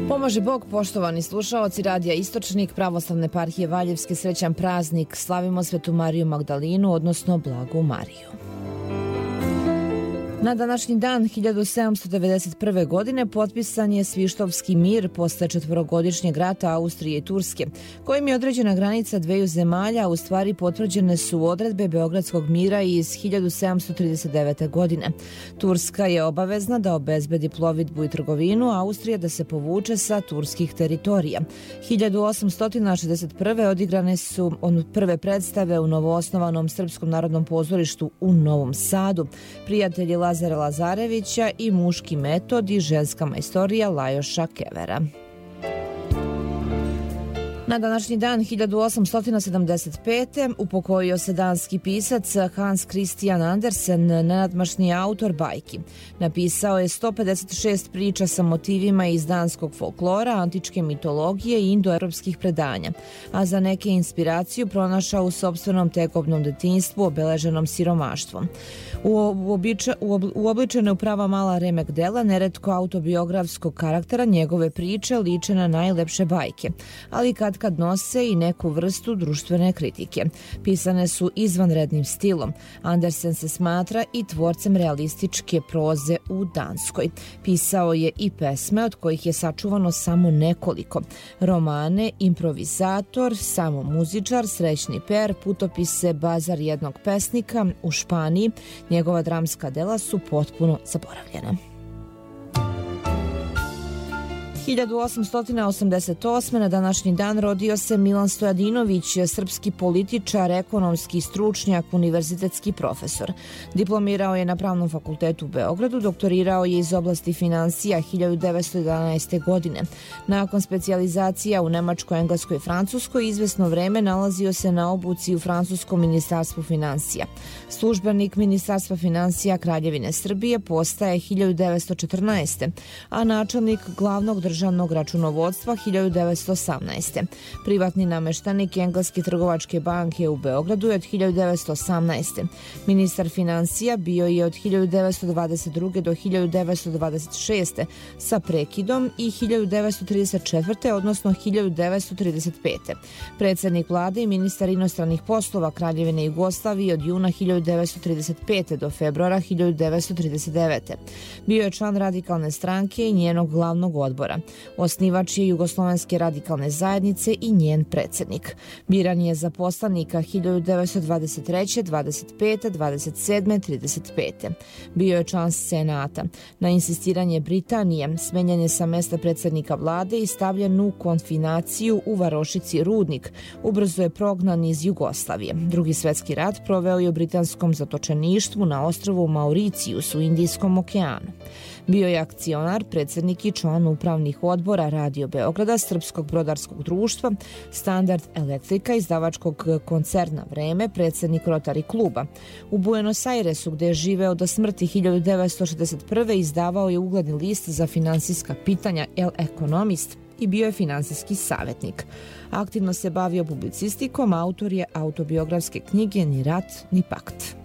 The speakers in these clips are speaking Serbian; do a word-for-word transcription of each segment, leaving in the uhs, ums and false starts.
Pomože Bog, poštovani slušaoci Radija Istočnik, Pravoslavne eparhije Valjevske, srećan praznik. Slavimo Svetu Mariju Magdalinu, odnosno Blagu Mariju. Na današnji dan hiljadu sedamsto devedeset prve. godine potpisan je Svištovski mir posle četvorogodišnjeg rata Austrije i Turske, kojim je određena granica dveju zemalja, a u stvari potvrđene su odredbe Beogradskog mira iz hiljadu sedamsto trideset devete. godine. Turska je obavezna da obezbedi plovidbu i trgovinu, a Austrija da se povuče sa turskih teritorija. hiljadu osamsto šezdeset prve. odigrane su prve predstave u novoosnovanom Srpskom narodnom pozorištu u Novom Sadu. Prijatelji Lazara Lazarevića i Muški metod i ženska majstorija Lajoša Kevera. Na današnji dan hiljadu osamsto sedamdeset pete. upokojio se danski pisac Hans Christian Andersen, nenadmašni autor bajki. Napisao je sto pedeset šest priča sa motivima iz danskog folklora, antičke mitologije i indoevropskih predanja, a za neke inspiraciju pronašao u sopstvenom tekobnom detinjstvu obeleženom siromaštvom. Uobličene u prava mala remek dela, neretko autobiografskog karaktera, njegove priče liče na najlepše bajke, ali kad kad nose i neku vrstu društvene kritike. Pisane su izvanrednim stilom. Andersen se smatra i tvorcem realističke proze u Danskoj. Pisao je i pesme, od kojih je sačuvano samo nekoliko. Romane, improvizator, samo muzičar, Srećni per, putopise Bazar jednog pesnika u Španiji. Njegova dramska dela su potpuno zaboravljena. hiljadu osamsto osamdeset osme. na današnji dan rodio se Milan Stojadinović, srpski političar, ekonomski stručnjak, univerzitetski profesor. Diplomirao je na Pravnom fakultetu u Beogradu, doktorirao je iz oblasti finansija hiljadu devetsto jedanaeste. godine. Nakon specijalizacija u Nemačkoj, Engleskoj i Francuskoj, izvesno vreme nalazio se na obuci u Francuskom ministarstvu finansija. Službenik Ministarstva finansija Kraljevine Srbije postaje hiljadu devetsto četrnaeste. a načelnik glavnog državnog državnog računovodstva hiljadu devetsto osamnaeste. Privatni nameštenik Engleske trgovačke banke u Beogradu je od hiljadu devetsto osamnaeste. Ministar finansija bio je od hiljadu devetsto dvadeset druge. do hiljadu devetsto dvadeset šeste. sa prekidom i hiljadu devetsto trideset četvrte. odnosno hiljadu devetsto trideset pete. Predsednik vlade i ministar inostranih poslova Kraljevine Jugoslavije od juna hiljadu devetsto trideset pete. do februara hiljadu devetsto trideset devete. Bio je član Radikalne stranke i njenog glavnog odbora. Osnivač je Jugoslovenske radikalne zajednice i njen predsednik. Biran je za poslanika hiljadu devetsto dvadeset treće, dvadeset pete, dvadeset sedme, trideset pete. Bio je član Senata. Na insistiranje Britanije smenjen je sa mesta predsednika vlade i stavljen u konfinaciju u varošici Rudnik. Ubrzo je prognan iz Jugoslavije. Drugi svetski rat proveo je u britanskom zatočeništvu na ostrvu Mauricijus u Indijskom okeanu. Bio je akcionar, predsednik i član upravnih odbora Radio Beograda, Srpskog brodarskog društva, Standard Elektrika, izdavačkog koncerna Vreme, predsednik Rotary kluba. U Buenos Airesu, gde je živeo do smrti hiljadu devetsto šezdeset prve. izdavao je ugledni list za finansijska pitanja El Economist i bio je finansijski savjetnik. Aktivno se bavio publicistikom, autor je autobiografske knjige Ni rat, ni pakt.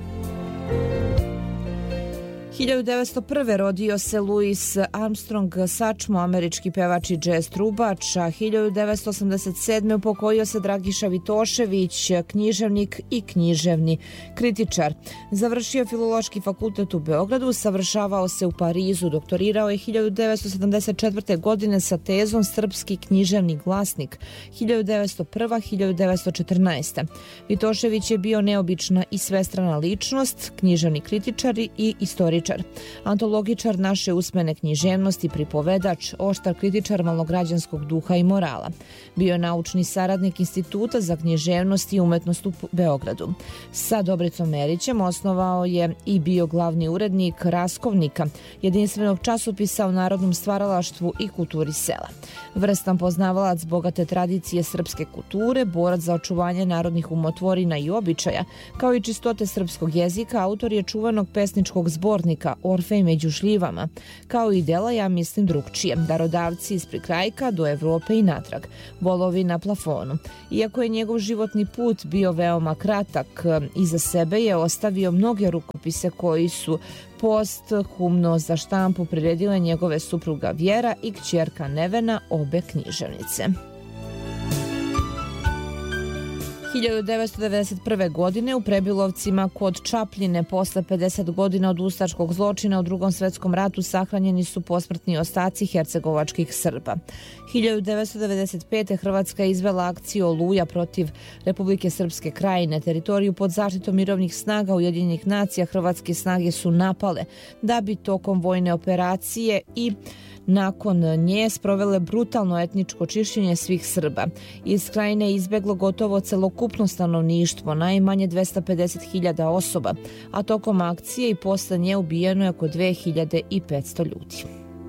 hiljadu devetsto prve. rodio se Louis Armstrong Sačmo, američki pevač i džez trubač, a hiljadu devetsto osamdeset sedme. upokojio se Dragiša Vitošević, književnik i književni kritičar. Završio Filološki fakultet u Beogradu, savršavao se u Parizu, doktorirao je hiljadu devetsto sedamdeset četvrte. godine sa tezom Srpski književni glasnik hiljadu devetsto prva. do hiljadu devetsto četrnaeste. Vitošević je bio neobična i svestrana ličnost, književni kritičar i istoričar. Antologičar naše usmene književnosti, pripovedač, oštar kritičar malograđanskog duha i morala. Bio je naučni saradnik Instituta za književnost i umetnost u Beogradu. Sa Dobricom Merićem osnovao je i bio glavni urednik Raskovnika, jedinstvenog časopisa o narodnom stvaralaštvu i kulturi sela. Vrstan poznavalac bogate tradicije srpske kulture, borac za očuvanje narodnih umotvorina i običaja, kao i čistote srpskog jezika, autor je čuvenog pesničkog zbornika pesnika Orfej među šljivama, kao i dela Ja mislim drugčije, Darodavci iz prikrajka do Evrope i natrag, Volovi na plafonu. Iako je njegov životni put bio veoma kratak, iza sebe je ostavio mnoge rukopise koji su posthumno za štampu priredile njegove supruga Vjera i kćerka Nevena, obe književnice. hiljadu devetsto devedeset prve. godine u Prebilovcima kod Čapljine posle pedeset godina od ustaškog zločina u Drugom svetskom ratu sahranjeni su posmrtni ostaci hercegovačkih Srba. hiljadu devetsto devedeset pete. Hrvatska je izvela akciju Oluja protiv Republike Srpske Krajine. Teritoriju pod zaštitom mirovnih snaga Ujedinjenih nacija hrvatske snage su napale da bi tokom vojne operacije i nakon nje sprovele brutalno etničko čišćenje svih Srba. Iz Krajine je izbeglo gotovo celokupno stanovništvo, najmanje dvesta pedeset hiljada osoba, a tokom akcije i posle nje ubijeno je oko dve hiljade petsto ljudi.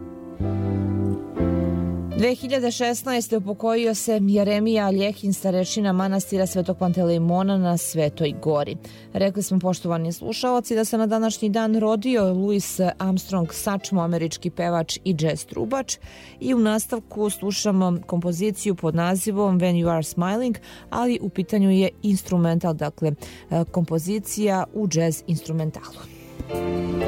dve hiljade šesnaeste. upokojio se Jeremija Aljehin, starešina manastira Svetog Pantelejmona na Svetoj Gori. Rekli smo, poštovani slušaoci, da se na današnji dan rodio Louis Armstrong Sačmo, američki pevač i džez trubač, i u nastavku slušamo kompoziciju pod nazivom When You Are Smiling, ali u pitanju je instrumental, dakle kompozicija u džez instrumentalu.